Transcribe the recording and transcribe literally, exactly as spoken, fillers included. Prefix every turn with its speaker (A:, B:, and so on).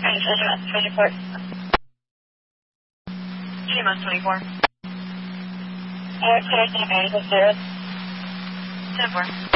A: twenty-four.
B: G M S twenty-four.
A: Uh, clear to the zero.
B: ten four.